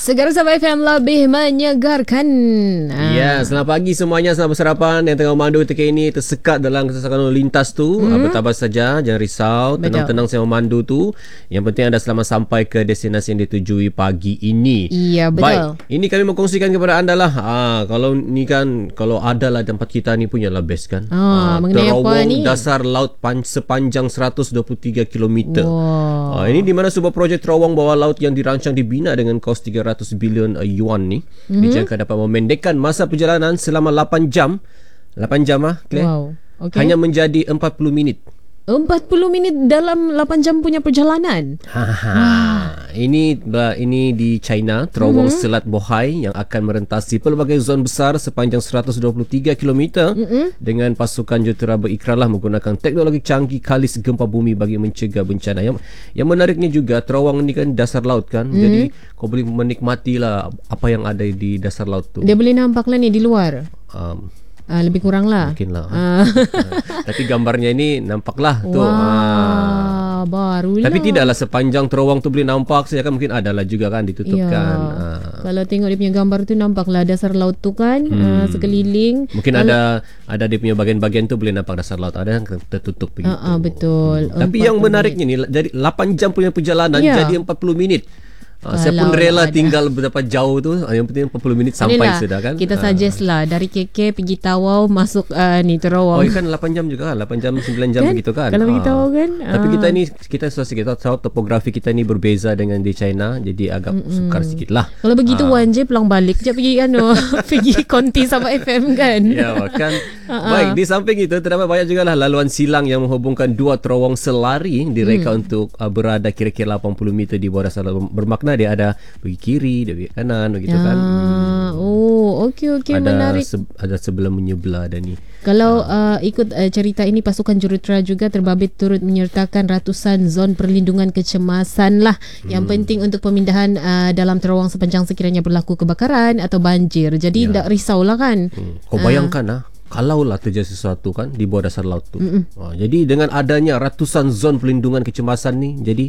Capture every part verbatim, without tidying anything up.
Segar Sabah F M lebih menyegarkan. Ya, selamat pagi semuanya. Selamat bersarapan. Yang tengah memandu ketika ini tersekat dalam kesesakan lalu lintas tu, hmm. bertabah saja, jangan risau. Tenang-tenang saya memandu tu. Yang penting anda selamat sampai ke destinasi yang ditujui pagi ini. Iya, betul. Baik, ini kami mengkongsikan kepada anda lah. Ah, kalau ni kan, kalau ada lah tempat kita ni punya lah best kan. Ah, ah, terowong dasar laut pan, sepanjang seratus dua puluh tiga kilometer. Wow. Ah, ini di mana sebuah projek terowong bawah laut yang dirancang dibina dengan kos tiga ratus bilion yuan ni mm-hmm. dijangka dapat memendekkan masa perjalanan selama lapan jam. lapan jam ah, Claire. Wow. Okay. Hanya menjadi empat puluh minit. empat puluh minit dalam lapan jam punya perjalanan. Ha, ha. Ini ini di China, terowong mm-hmm. Selat Bohai yang akan merentasi pelbagai zon besar sepanjang seratus dua puluh tiga kilometer mm-hmm. dengan pasukan jentera berikrarlah menggunakan teknologi canggih kalis gempa bumi bagi mencegah bencana. Yang yang menariknya juga terowong ini kan dasar laut kan. Mm-hmm. Jadi kau boleh menikmatilah apa yang ada di dasar laut tu. Dia boleh nampak lah ni di luar. Um, Uh, lebih kurang lah. Mungkin lah. Uh. Tapi gambarnya ini nampaklah tu. Wah, uh. barulah. Tapi tidaklah sepanjang terowong tu boleh nampak saja kan, mungkin adalah juga kan ditutupkan. Ya. Uh. Kalau tengok dia punya gambar tu nampaklah dasar laut tu kan hmm. uh, sekeliling. Mungkin Kalo, ada ada dia punya bahagian-bahagian tu boleh nampak dasar laut, ada yang tertutup begitu. Uh, uh, betul. Hmm. Tapi yang menariknya ni jadi lapan jam punya perjalanan ya. Jadi empat puluh minit. Uh, saya pun rela ada. tinggal berapa jauh tu. Yang penting empat puluh minit sampai Inilah, sudah kan. Kita suggest uh. lah dari K K pergi Tawau masuk uh, ni terowong. Oh kan lapan jam juga kan, lapan jam sembilan jam kan? begitu kan. Kalau pergi uh. Tawau kan. Uh. Tapi kita ni kita susah kita tahu topografi kita ni berbeza dengan di China, jadi agak Mm-mm. sukar sikit lah. Kalau begitu uh. one je pulang balik sekejap pergi ano pergi konti sama F M kan. Ya kan. Uh-uh. Baik, di samping itu terdapat banyak juga lah laluan silang yang menghubungkan dua terowong selari direka hmm. untuk uh, berada kira-kira lapan puluh meter di bawah dasar laut. Bermakna dia ada kiri, dia pergi kanan begitu ya. kan. Hmm. Oh, okey okey menarik. Se- ada sebelah menyebelah dan ni. Kalau uh, ikut uh, cerita ini, pasukan jurutera juga terbabit turut menyertakan ratusan zon perlindungan kecemasan lah. Hmm. Yang penting untuk pemindahan uh, dalam terowong sepanjang sekiranya berlaku kebakaran atau banjir. Jadi tak ya. risaulah kan. Hmm. Kau bayangkan uh. ah. Kalau lah terjadi sesuatu kan di bawah dasar laut tu. Ha, jadi dengan adanya ratusan zon pelindungan kecemasan ni, jadi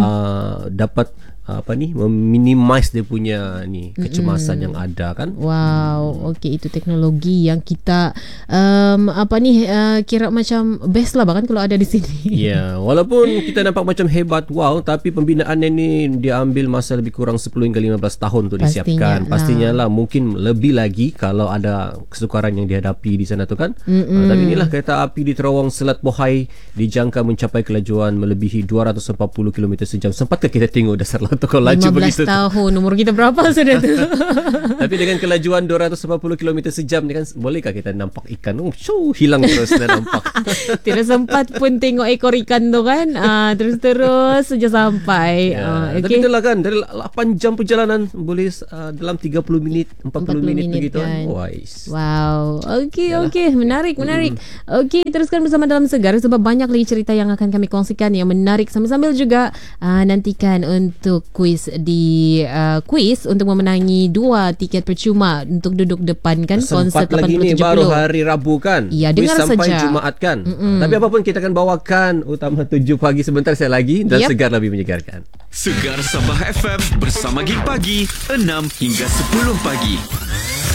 uh, dapat uh, apa ni meminimize dia punya ni kecemasan Mm-mm. yang ada kan. Wow, hmm. okey, itu teknologi yang kita um, apa ni uh, kira macam best lah bahkan kalau ada di sini. Ya, yeah, walaupun kita nampak macam hebat wow, tapi pembinaan ni dia ambil masa lebih kurang sepuluh hingga lima belas tahun untuk disiapkan. Pastinya, Pastinya lah. lah mungkin lebih lagi kalau ada kesukaran yang dihadapi di sana tu kan. Uh, tapi inilah kereta api di terowong Selat Bohai dijangka mencapai kelajuan melebihi dua ratus empat puluh kilometer sejam. Sempatkah kita tengok dasar laut tu kalau laju begitu? lima belas tahun, umur kita berapa sudah tu? Tapi dengan kelajuan dua ratus empat puluh kilometer sejam ni kan, bolehkah kita nampak ikan? Oh, shoo, hilang terus dah nampak. Tidak sempat pun tengok ekor ikan tu kan. Uh, terus-terus saja sampai. Ya, uh, okay. Tapi itulah kan, dari lapan jam perjalanan boleh uh, dalam tiga puluh minit, empat puluh minit begitu kan. Wise. Wow. Okey. Okey, menarik, menarik. Mm. Okey, teruskan bersama dalam Segar sebab banyak lagi cerita yang akan kami kongsikan yang menarik. Sambil-sambil juga uh, nantikan untuk kuis di uh, kuis untuk memenangi dua tiket percuma untuk duduk depan kan konsert lapan puluh tujuh puluh. Sempat lagi ni baru hari Rabu kan. Ya, dengar sampai saja. Jumaat kan. Mm-mm. Tapi apapun kita akan bawakan utama tujuh pagi sebentar saya lagi dan yep. Segar lebih menyegarkan. Segar Sabah F M bersama Gig Pagi enam hingga sepuluh pagi.